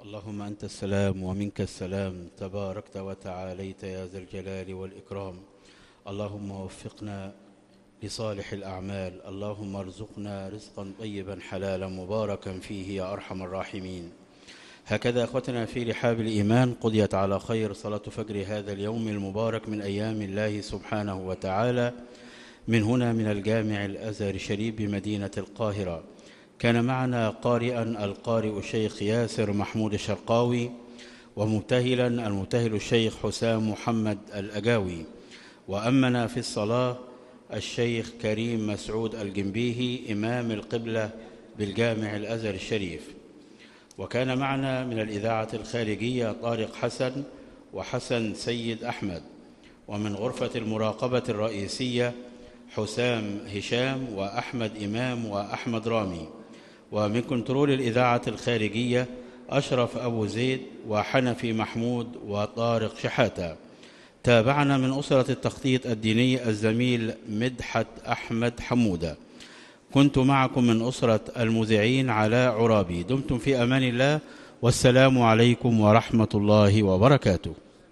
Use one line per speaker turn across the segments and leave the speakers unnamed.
اللهم أنت السلام ومنك السلام، تباركت وتعاليت يا ذا الجلال والإكرام. اللهم وفقنا لصالح الأعمال، اللهم ارزقنا رزقا طيبا حلالا مباركا فيه يا أرحم الراحمين. هكذا أخوتنا في رحاب الإيمان قضيت على خير صلاة فجر هذا اليوم المبارك من أيام الله سبحانه وتعالى، من هنا من الجامع الأزهر الشريف بمدينة القاهرة. كان معنا قارئا القارئ الشيخ ياسر محمود الشرقاوي، ومبتهلا المبتهل الشيخ حسام محمد الأجاوي، وأمنا في الصلاة الشيخ كريم مسعود الجنبيهي إمام القبلة بالجامع الأزهر الشريف. وكان معنا من الإذاعة الخارجية طارق حسن وحسن سيد أحمد، ومن غرفة المراقبة الرئيسية حسام هشام وأحمد إمام وأحمد رامي، ومن كنترول الإذاعة الخارجية أشرف أبو زيد وحنفي محمود وطارق شحاتة. تابعنا من أسرة التخطيط الديني الزميل مدحت أحمد حمودة. كنت معكم من أسرة المذيعين علاء عرابي. دمتم في أمان الله، والسلام عليكم ورحمة الله وبركاته.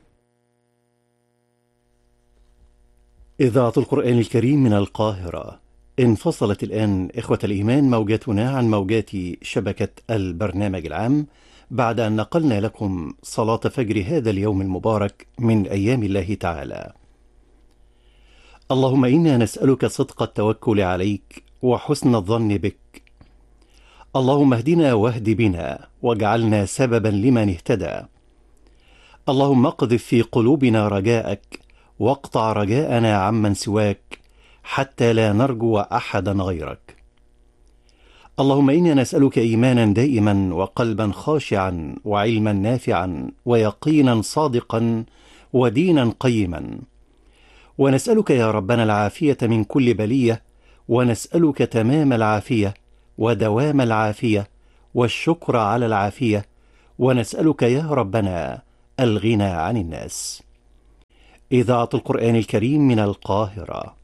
إذاعة القرآن الكريم من القاهرة. انفصلت الآن إخوة الإيمان موجاتنا عن موجات شبكة البرنامج العام، بعد أن نقلنا لكم صلاة فجر هذا اليوم المبارك من أيام الله تعالى. اللهم إنا نسألك صدق التوكل عليك وحسن الظن بك. اللهم اهدنا واهد بنا واجعلنا سببا لمن اهتدى. اللهم اقذف في قلوبنا رجاءك واقطع رجاءنا عمن سواك حتى لا نرجو أحدا غيرك. اللهم إنا نسألك إيمانا دائما وقلبا خاشعا وعلما نافعا ويقينا صادقا ودينا قيما، ونسألك يا ربنا العافية من كل بلية، ونسألك تمام العافية ودوام العافية والشكر على العافية، ونسألك يا ربنا الغنى عن الناس. إذاعة القرآن الكريم من القاهرة.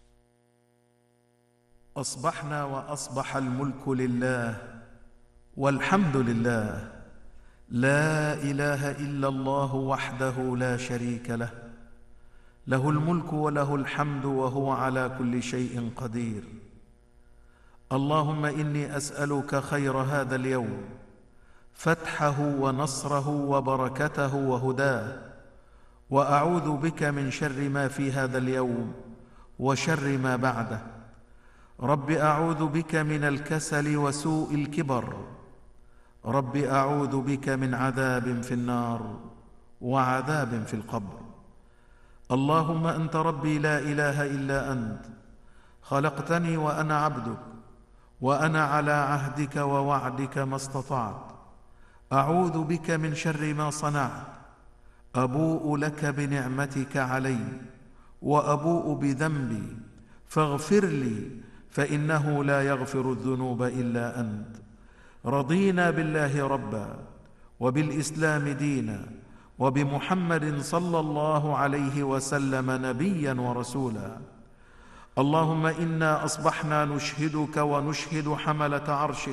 أصبحنا وأصبح الملك لله والحمد لله، لا إله إلا الله وحده لا شريك له، له الملك وله الحمد وهو على كل شيء قدير. اللهم إني أسألك خير هذا اليوم، فتحه ونصره وبركته وهداه، وأعوذ بك من شر ما في هذا اليوم وشر ما بعده. رب أعوذ بك من الكسل وسوء الكبر، رب أعوذ بك من عذاب في النار وعذاب في القبر. اللهم أنت ربي لا إله إلا أنت، خلقتني وأنا عبدك، وأنا على عهدك ووعدك ما استطعت. أعوذ بك من شر ما صنعت، أبوء لك بنعمتك علي وأبوء بذنبي، فاغفر لي فإنه لا يغفر الذنوب إلا أنت. رضينا بالله ربا وبالإسلام دينا وبمحمد صلى الله عليه وسلم نبيا ورسولا. اللهم إنا أصبحنا نشهدك ونشهد حملة عرشك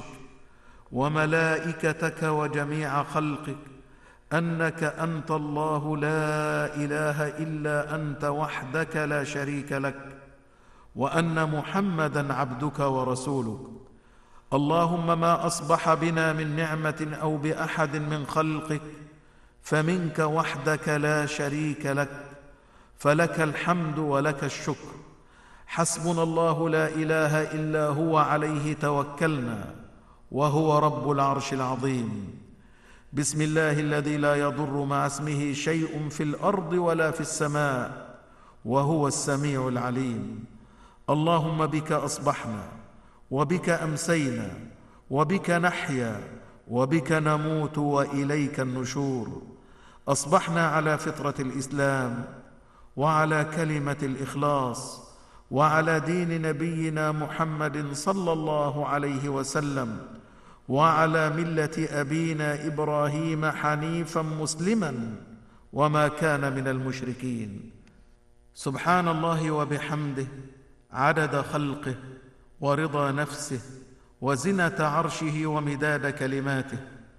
وملائكتك وجميع خلقك أنك أنت الله لا إله إلا أنت وحدك لا شريك لك، وأن محمدا عبدك ورسولك. اللهم ما أصبح بنا من نعمة أو بأحد من خلقك فمنك وحدك لا شريك لك، فلك الحمد ولك الشكر. حسبنا الله لا إله إلا هو، عليه توكلنا وهو رب العرش العظيم. بسم الله الذي لا يضر مع اسمه شيء في الأرض ولا في السماء وهو السميع العليم. اللهم بك أصبحنا وبك أمسينا وبك نحيا وبك نموت وإليك النشور. أصبحنا على فطرة الإسلام وعلى كلمة الإخلاص وعلى دين نبينا محمد صلى الله عليه وسلم وعلى ملة أبينا إبراهيم حنيفا مسلما وما كان من المشركين. سبحان الله وبحمده عدد خلقه ورضا نفسه وزنة عرشه ومداد كلماته.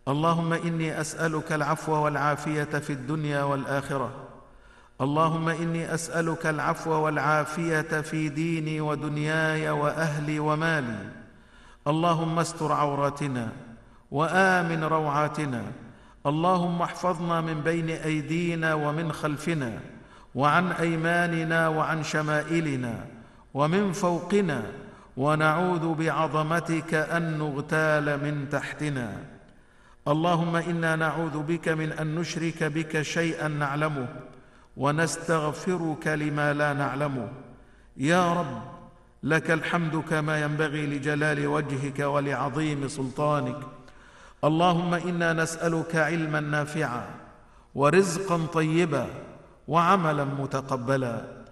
اللهم إني أسألك العفو والعافية في الدنيا والآخرة. اللهم إني أسألك العفو والعافية في ديني ودنياي وأهلي ومالي. اللهم استر عوراتنا وآمن روعاتنا. اللهم احفظنا من بين أيدينا ومن خلفنا وعن أيماننا وعن شمائلنا ومن فوقنا، ونعوذ بعظمتك أن نغتال من تحتنا. اللهم إنا نعوذ بك من أن نشرك بك شيئا نعلمه ونستغفرك لما لا نعلمه. يا رب، لك الحمد كما ينبغي لجلال وجهك ولعظيم سلطانك. اللهم إنا نسألك علما نافعا ورزقا طيبا وعملا متقبلا.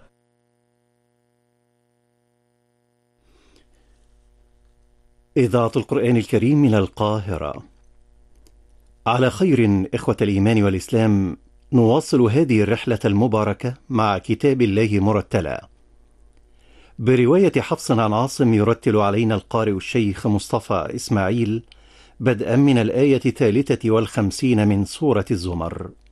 إذاعة القرآن الكريم من القاهرة. على خير إخوة الإيمان والإسلام، نواصل هذه الرحلة المباركة مع كتاب الله مرتلا، برواية حفص عن عاصم، يرتل علينا القارئ الشيخ مصطفى إسماعيل، بدءا من الآية 53 من سورة الزمر.